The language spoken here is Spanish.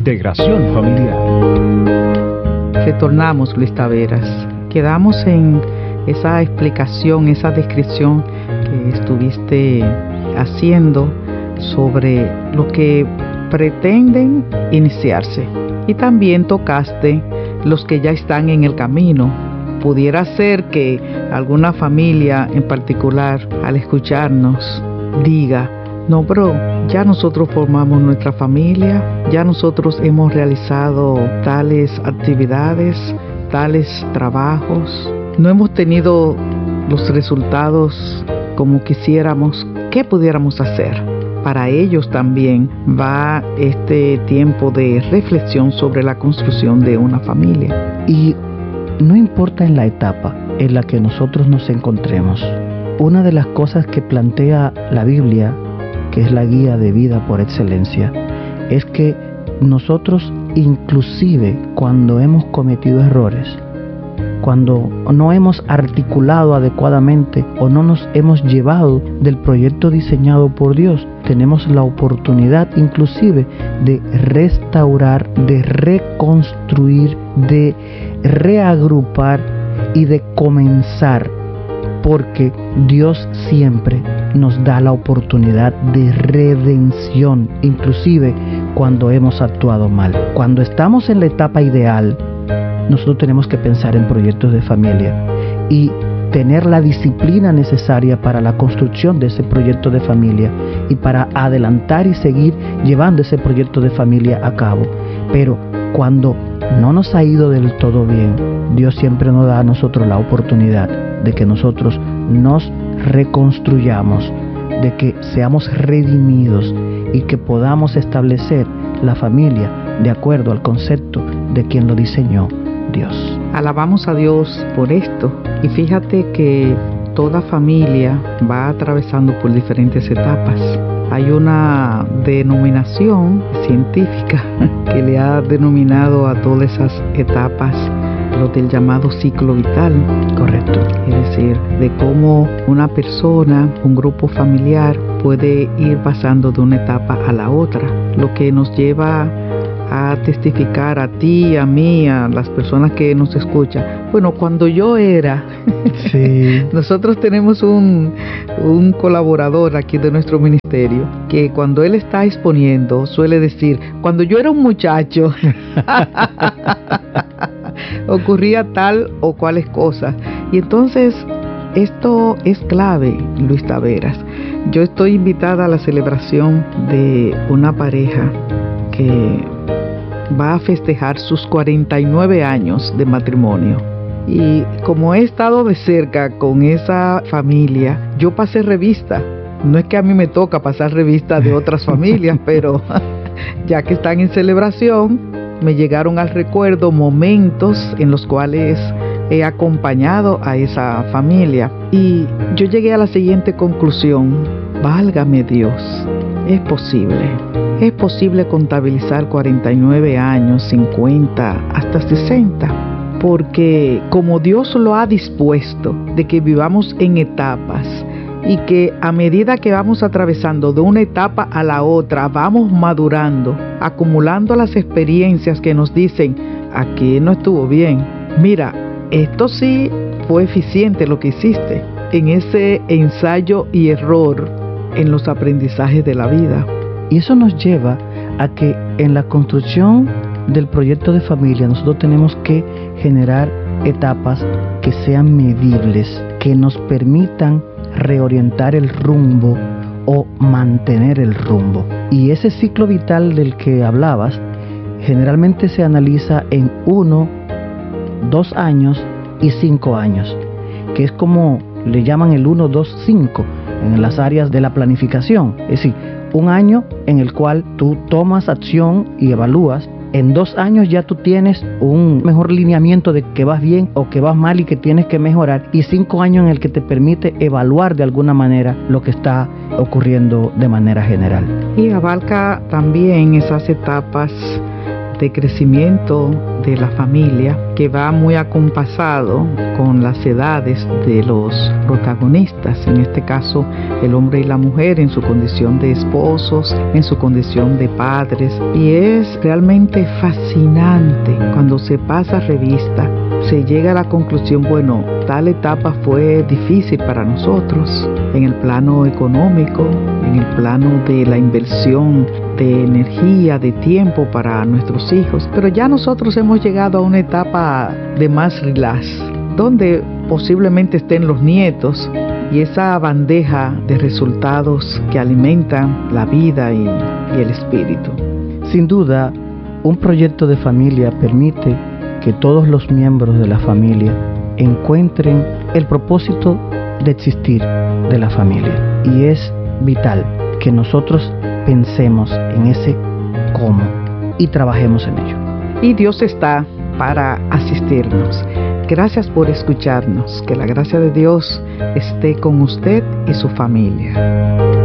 Integración Familiar. Retornamos, Luis Taveras. Quedamos en esa explicación, esa descripción que estuviste haciendo sobre lo que pretenden iniciarse. Y también tocaste los que ya están en el camino. Pudiera ser que alguna familia en particular, al escucharnos, diga: no, pero ya nosotros formamos nuestra familia, ya nosotros hemos realizado tales actividades, tales trabajos, no hemos tenido los resultados como quisiéramos. ¿Qué pudiéramos hacer? Para ellos también va este tiempo de reflexión sobre la construcción de una familia. Y no importa en la etapa en la que nosotros nos encontremos, una de las cosas que plantea la Biblia, que es la guía de vida por excelencia, es que nosotros, inclusive cuando hemos cometido errores, cuando no hemos articulado adecuadamente o no nos hemos llevado del proyecto diseñado por Dios, tenemos la oportunidad inclusive de restaurar, de reconstruir, de reagrupar y de comenzar, porque Dios siempre nos da la oportunidad de redención, inclusive cuando hemos actuado mal. Cuando estamos en la etapa ideal, nosotros tenemos que pensar en proyectos de familia y tener la disciplina necesaria para la construcción de ese proyecto de familia y para adelantar y seguir llevando ese proyecto de familia a cabo. Pero cuando no nos ha ido del todo bien, Dios siempre nos da a nosotros la oportunidad de que nosotros nos reconstruyamos, de que seamos redimidos y que podamos establecer la familia de acuerdo al concepto de quien lo diseñó, Dios. Alabamos a Dios por esto. Y fíjate que toda familia va atravesando por diferentes etapas. Hay una denominación científica que le ha denominado a todas esas etapas lo del llamado ciclo vital. Correcto. Es decir, de cómo una persona, un grupo familiar puede ir pasando de una etapa a la otra, lo que nos lleva a testificar a ti, a mí, a las personas que nos escuchan. Bueno, cuando yo era, sí. Nosotros tenemos un colaborador aquí de nuestro ministerio que cuando él está exponiendo suele decir: cuando yo era un muchacho ocurría tal o cuales cosas. Y entonces esto es clave, Luis Taveras. Yo estoy invitada a la celebración de una pareja que va a festejar sus 49 años de matrimonio. Y como he estado de cerca con esa familia, yo pasé revista. No es que a mí me toca pasar revista de otras familias, pero ya que están en celebración, me llegaron al recuerdo momentos en los cuales he acompañado a esa familia. Y yo llegué a la siguiente conclusión: válgame Dios, es posible. Es posible contabilizar 49 años, 50, hasta 60, porque como Dios lo ha dispuesto, de que vivamos en etapas y que a medida que vamos atravesando de una etapa a la otra, vamos madurando, acumulando las experiencias que nos dicen: aquí no estuvo bien, mira, esto sí fue eficiente lo que hiciste, en ese ensayo y error en los aprendizajes de la vida. Y eso nos lleva a que en la construcción del proyecto de familia nosotros tenemos que generar etapas que sean medibles, que nos permitan reorientar el rumbo o mantener el rumbo. Y ese ciclo vital del que hablabas generalmente se analiza en 1, 2 años y 5 años, que es como le llaman el 1, 2, 5 en las áreas de la planificación. Es decir, un año en el cual tú tomas acción y evalúas. En 2 años ya tú tienes un mejor lineamiento de que vas bien o que vas mal y que tienes que mejorar. Y 5 años en el que te permite evaluar de alguna manera lo que está ocurriendo de manera general. Y abarca también esas etapas de crecimiento de la familia que va muy acompasado con las edades de los protagonistas, en este caso el hombre y la mujer en su condición de esposos, en su condición de padres, y es realmente fascinante cuando se pasa revista, se llega a la conclusión, bueno, tal etapa fue difícil para nosotros en el plano económico, en el plano de la inversión de energía, de tiempo para nuestros hijos, pero ya nosotros hemos llegado a una etapa de más relax, donde posiblemente estén los nietos y esa bandeja de resultados que alimentan la vida y el espíritu. Sin duda, un proyecto de familia permite que todos los miembros de la familia encuentren el propósito de existir de la familia, y es vital que nosotros pensemos en ese cómo y trabajemos en ello. Y Dios está para asistirnos. Gracias por escucharnos. Que la gracia de Dios esté con usted y su familia.